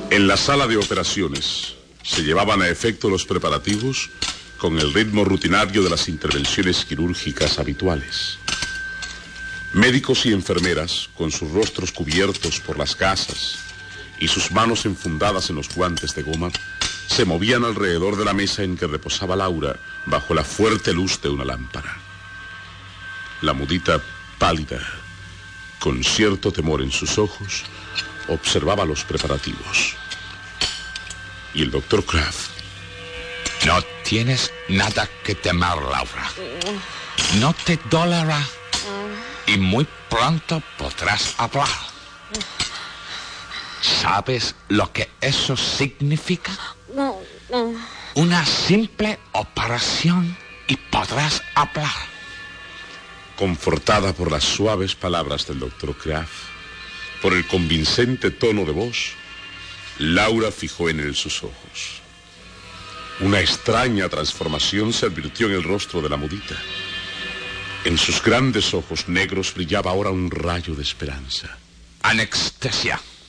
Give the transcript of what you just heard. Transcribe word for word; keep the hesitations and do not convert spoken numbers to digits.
En la sala de operaciones se llevaban a efecto los preparativos con el ritmo rutinario de las intervenciones quirúrgicas habituales. Médicos y enfermeras, con sus rostros cubiertos por las gasas y sus manos enfundadas en los guantes de goma, se movían alrededor de la mesa en que reposaba Laura bajo la fuerte luz de una lámpara. La mudita, pálida, con cierto temor en sus ojos, observaba los preparativos. Y el doctor Kraft: No tienes nada que temer, Laura. No te dolerá. Y muy pronto podrás hablar. ¿Sabes lo que eso significa? Una simple operación y podrás hablar. Confortada por las suaves palabras del doctor Kraft, por el convincente tono de voz, Laura fijó en él sus ojos. Una extraña transformación se advirtió en el rostro de la mudita. En sus grandes ojos negros brillaba ahora un rayo de esperanza. Anestesia.